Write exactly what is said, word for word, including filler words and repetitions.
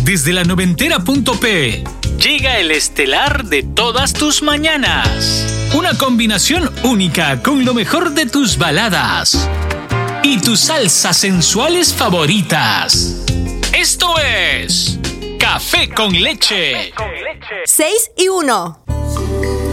Desde la noventera punto pe llega el estelar de todas tus mañanas. Una combinación única con lo mejor de tus baladas y tus salsas sensuales favoritas. Esto es Café con Leche. seis y uno.